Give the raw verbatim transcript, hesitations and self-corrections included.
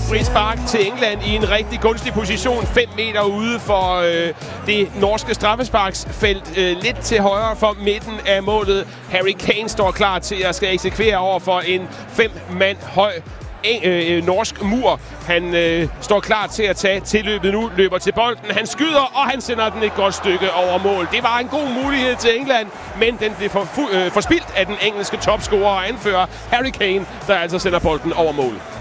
frispark til England i en rigtig gunstig position. fem meter ude for øh, det norske straffesparksfelt. Øh, lidt til højre for midten af målet. Harry Kane står klar til at skal eksekvere over for en fem mand høj En, øh, norsk mur. Han øh, står klar til at tage tilløbet nu, løber til bolden, han skyder, og han sender den et godt stykke over mål. Det var en god mulighed til England, men den blev for, øh, forspildt af den engelske topscorer og anfører Harry Kane, der altså sender bolden over mål.